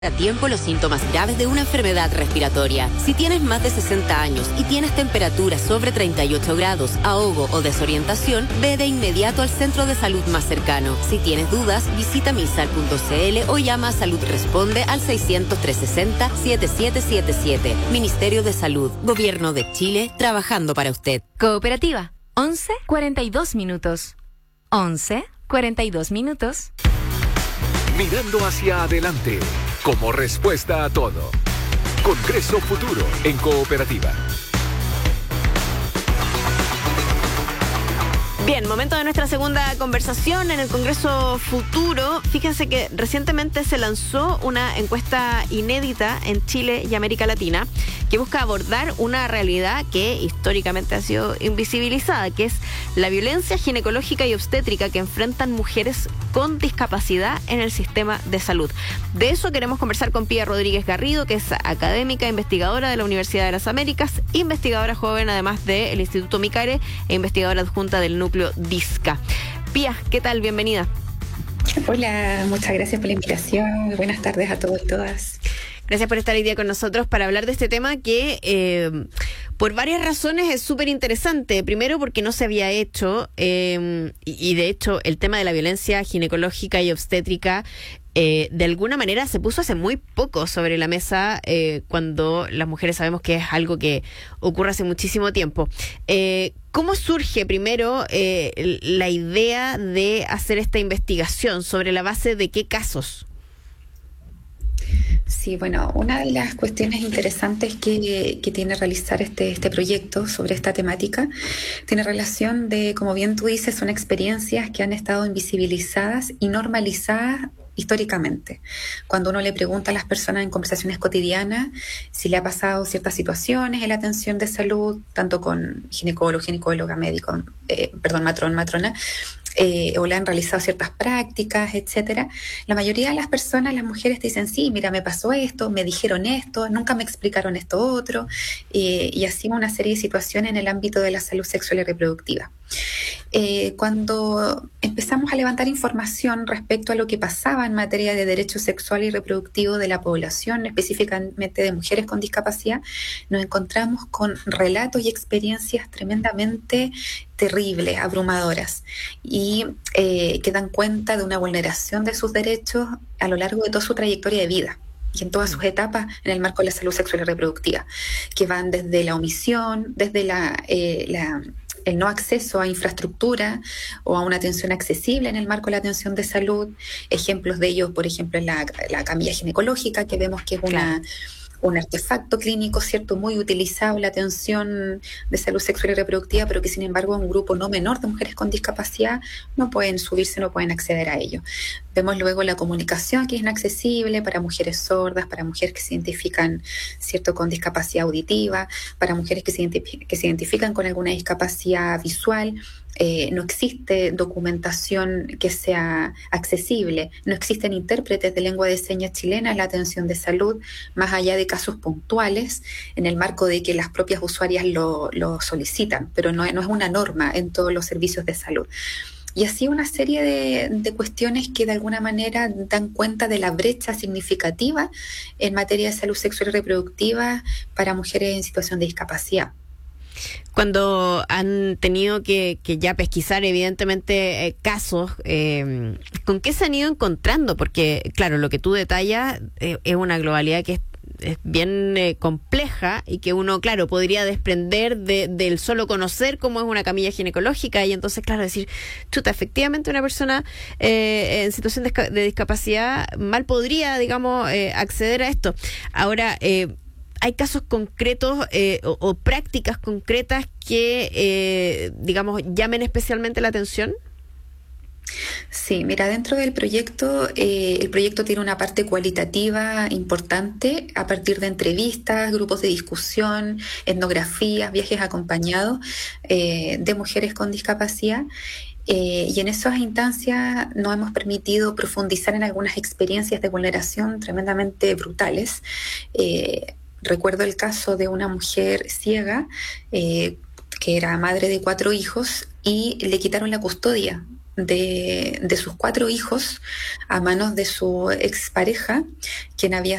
a tiempo los síntomas graves de una enfermedad respiratoria. Si tienes más de 60 años y tienes temperatura sobre 38 grados, ahogo o desorientación, ve de inmediato al centro de salud más cercano. Si tienes dudas, visita milsar.cl o llama a Salud Responde al 600-360-7777. Ministerio de Salud, Gobierno de Chile, trabajando para usted. Cooperativa, 11:42 minutos. 11:42 minutos. Mirando hacia adelante, como respuesta a todo. Congreso Futuro en Cooperativa. Bien, momento de nuestra segunda conversación en el Congreso Futuro. Fíjense que recientemente se lanzó una encuesta inédita en Chile y América Latina que busca abordar una realidad que históricamente ha sido invisibilizada, que es la violencia ginecológica y obstétrica que enfrentan mujeres con discapacidad en el sistema de salud. De eso queremos conversar con Pía Rodríguez Garrido, que es académica, investigadora de la Universidad de las Américas, investigadora joven además del Instituto Micare e investigadora adjunta del núcleo DISCA. Pía, ¿qué tal? Bienvenida. Hola, muchas gracias por la invitación. Buenas tardes a todos y todas. Gracias por estar hoy día con nosotros para hablar de este tema que por varias razones es súper interesante. Primero porque no se había hecho y de hecho el tema de la violencia ginecológica y obstétrica de alguna manera se puso hace muy poco sobre la mesa cuando las mujeres sabemos que es algo que ocurre hace muchísimo tiempo. ¿Cómo surge primero la idea de hacer esta investigación? ¿Sobre la base de qué casos? Sí, bueno, una de las cuestiones interesantes que tiene realizar este proyecto sobre esta temática tiene relación de, como bien tú dices, son experiencias que han estado invisibilizadas y normalizadas históricamente. Cuando uno le pregunta a las personas en conversaciones cotidianas si le ha pasado ciertas situaciones en la atención de salud, tanto con ginecólogo, ginecóloga, médico, matrón, matrona, o le han realizado ciertas prácticas, etcétera, la mayoría de las personas, las mujeres te dicen, sí, mira, me pasó esto, me dijeron esto, nunca me explicaron esto otro, y así una serie de situaciones en el ámbito de la salud sexual y reproductiva. Cuando empezamos a levantar información respecto a lo que pasaba en materia de derecho sexual y reproductivo de la población, específicamente de mujeres con discapacidad, nos encontramos con relatos y experiencias tremendamente terribles, abrumadoras, y que dan cuenta de una vulneración de sus derechos a lo largo de toda su trayectoria de vida y en todas sus etapas en el marco de la salud sexual y reproductiva, que van desde la omisión, desde el no acceso a infraestructura o a una atención accesible en el marco de la atención de salud. Ejemplos de ellos, por ejemplo, en la camilla ginecológica, que vemos que es un artefacto clínico, ¿cierto?, muy utilizado en la atención de salud sexual y reproductiva, pero que sin embargo un grupo no menor de mujeres con discapacidad no pueden subirse, no pueden acceder a ello. Vemos luego la comunicación, que es inaccesible para mujeres sordas, para mujeres que se identifican, ¿cierto?, con discapacidad auditiva, para mujeres que se identifican con alguna discapacidad visual. No existe documentación que sea accesible, no existen intérpretes de lengua de señas chilena en la atención de salud, más allá de casos puntuales en el marco de que las propias usuarias lo solicitan, pero no es una norma en todos los servicios de salud. Y así una serie de cuestiones que de alguna manera dan cuenta de la brecha significativa en materia de salud sexual y reproductiva para mujeres en situación de discapacidad. Cuando han tenido que ya pesquisar evidentemente casos, ¿con qué se han ido encontrando? Porque claro, lo que tú detallas es una globalidad que es bien compleja y que uno, claro, podría desprender del solo conocer cómo es una camilla ginecológica y entonces, claro, decir, chuta, efectivamente una persona en situación de discapacidad mal podría, digamos, acceder a esto. Ahora, ¿hay casos concretos o prácticas concretas que, digamos, llamen especialmente la atención? Sí, mira, dentro del proyecto, el proyecto tiene una parte cualitativa importante a partir de entrevistas, grupos de discusión, etnografías, viajes acompañados de mujeres con discapacidad. Y en esas instancias nos hemos permitido profundizar en algunas experiencias de vulneración tremendamente brutales. Recuerdo el caso de una mujer ciega que era madre de 4 hijos y le quitaron la custodia de sus 4 hijos a manos de su expareja, quien había